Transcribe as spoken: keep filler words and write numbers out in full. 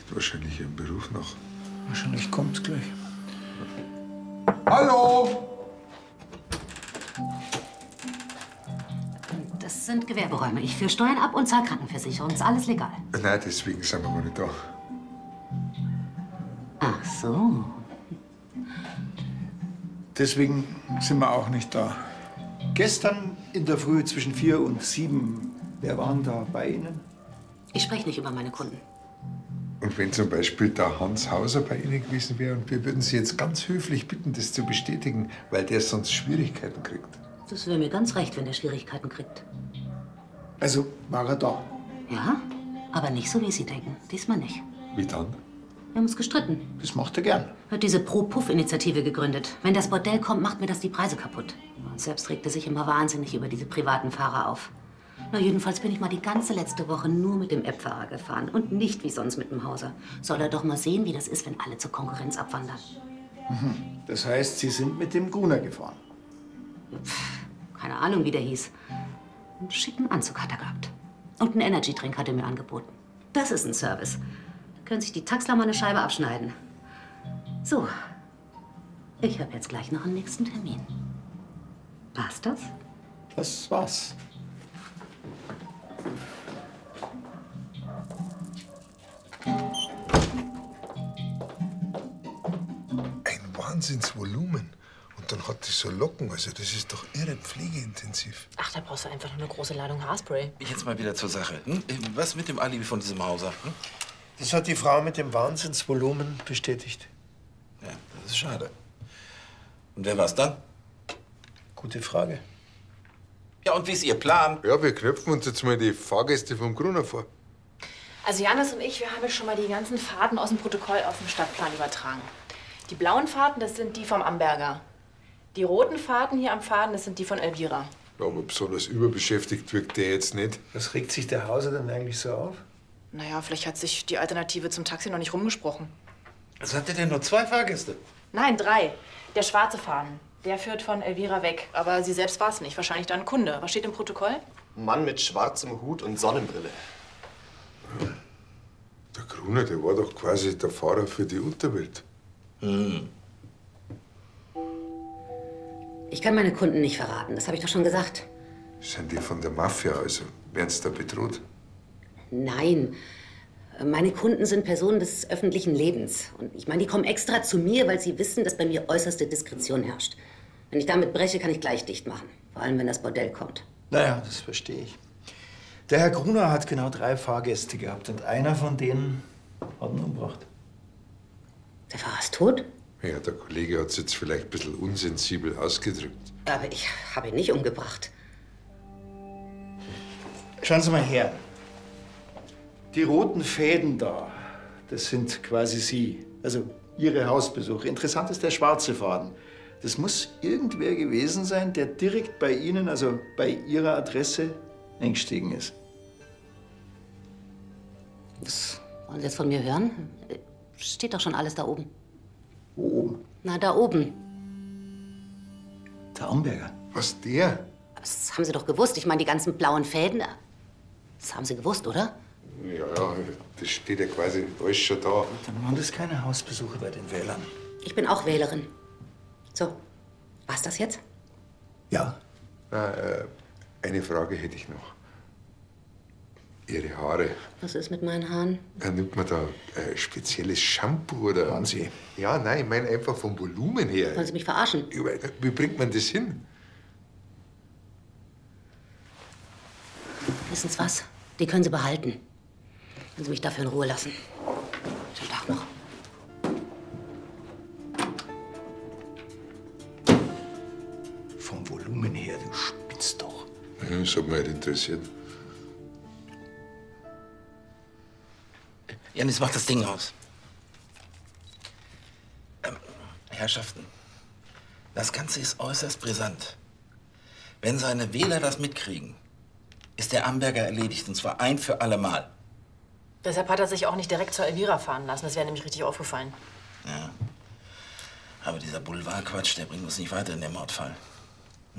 sucht wahrscheinlich ihren Beruf noch. Wahrscheinlich kommt's gleich. Hallo! Das sind Gewerberäume. Ich führe Steuern ab und zahle Krankenversicherung. Ist alles legal. Nein, deswegen sind wir gar nicht da. Ach so. Deswegen sind wir auch nicht da. Gestern in der Früh zwischen vier und sieben, wer war denn da bei Ihnen? Ich spreche nicht über meine Kunden. Und wenn zum Beispiel der Hans Hauser bei Ihnen gewesen wäre und wir würden Sie jetzt ganz höflich bitten, das zu bestätigen, weil der sonst Schwierigkeiten kriegt. Das wäre mir ganz recht, wenn er Schwierigkeiten kriegt. Also war er da? Ja, aber nicht so, wie Sie denken. Diesmal nicht. Wie dann? Wir haben uns gestritten. Das macht er gern. Hat diese Pro-Puff-Initiative gegründet. Wenn das Bordell kommt, macht mir das die Preise kaputt. Und selbst regt er sich immer wahnsinnig über diese privaten Fahrer auf. Na, jedenfalls bin ich mal die ganze letzte Woche nur mit dem App-Fahrer gefahren und nicht wie sonst mit dem Hauser. Soll er doch mal sehen, wie das ist, wenn alle zur Konkurrenz abwandern. Mhm. Das heißt, Sie sind mit dem Gruner gefahren? Pff, keine Ahnung, wie der hieß. Einen schicken Anzug hat er gehabt. Und einen Energy-Drink hat er mir angeboten. Das ist ein Service. Da können sich die Taxler mal eine Scheibe abschneiden. So, ich habe jetzt gleich noch einen nächsten Termin. War's das? Das war's. Ein Wahnsinnsvolumen. Und dann hat die so Locken. Also das ist doch irre pflegeintensiv. Ach, da brauchst du einfach nur eine große Ladung Haarspray. Jetzt mal wieder zur Sache. Hm? Was mit dem Alibi von diesem Hauser? Hm? Das hat die Frau mit dem Wahnsinnsvolumen bestätigt. Ja, das ist schade. Und wer war's dann? Gute Frage. Ja, und wie ist Ihr Plan? Ja, wir knöpfen uns jetzt mal die Fahrgäste vom Gruner vor. Also Janis und ich, wir haben jetzt schon mal die ganzen Fahrten aus dem Protokoll auf den Stadtplan übertragen. Die blauen Fahrten, das sind die vom Amberger. Die roten Fahrten hier am Faden, das sind die von Elvira. Ja, aber besonders überbeschäftigt wirkt der jetzt nicht. Was regt sich der Hauser denn eigentlich so auf? Naja, vielleicht hat sich die Alternative zum Taxi noch nicht rumgesprochen. Also hat der denn nur zwei Fahrgäste? Nein, drei. Der schwarze Faden, der führt von Elvira weg. Aber sie selbst war es nicht, wahrscheinlich da ein Kunde. Was steht im Protokoll? Mann mit schwarzem Hut und Sonnenbrille. Der Gruner, der war doch quasi der Fahrer für die Unterwelt. Hm. Ich kann meine Kunden nicht verraten, das habe ich doch schon gesagt. Sind die von der Mafia, also werden sie da bedroht? Nein, meine Kunden sind Personen des öffentlichen Lebens. Und ich meine, die kommen extra zu mir, weil sie wissen, dass bei mir äußerste Diskretion herrscht. Wenn ich damit breche, kann ich gleich dicht machen. Vor allem, wenn das Bordell kommt. Naja, das verstehe ich. Der Herr Gruner hat genau drei Fahrgäste gehabt und einer von denen hat ihn umgebracht. Der Fahrer ist tot? Ja, der Kollege hat es jetzt vielleicht ein bisschen unsensibel ausgedrückt. Aber ich habe ihn nicht umgebracht. Schauen Sie mal her. Die roten Fäden da, das sind quasi Sie. Also Ihre Hausbesuche. Interessant ist der schwarze Faden. Das muss irgendwer gewesen sein, der direkt bei Ihnen, also bei Ihrer Adresse, eingestiegen ist. Was wollen Sie jetzt von mir hören? Steht doch schon alles da oben. Wo oben? Na, da oben. Der Amberger. Was, der? Das haben Sie doch gewusst. Ich meine, die ganzen blauen Fäden. Das haben Sie gewusst, oder? Ja, ja, das steht ja quasi alles schon da. Dann waren das keine Hausbesuche bei den Wählern. Ich bin auch Wählerin. So, war's das jetzt? Ja. Na, äh, eine Frage hätte ich noch. Ihre Haare. Was ist mit meinen Haaren? Ja, nimmt man da äh, spezielles Shampoo oder? Waren Sie? Ja, nein, ich meine einfach vom Volumen her. Wollen Sie mich verarschen? Wie bringt man das hin? Wissen Sie was? Die können Sie behalten. Wenn Sie mich dafür in Ruhe lassen. Schönen Tag noch. Vom Volumen her, du spinnst doch. Ja, das hat mich halt interessiert. Janis, mach das Ding aus. Ähm, Herrschaften, das Ganze ist äußerst brisant. Wenn seine Wähler das mitkriegen, ist der Amberger erledigt, und zwar ein für alle Mal. Deshalb hat er sich auch nicht direkt zur Elvira fahren lassen. Das wäre nämlich richtig aufgefallen. Ja. Aber dieser Boulevardquatsch, der bringt uns nicht weiter in den Mordfall.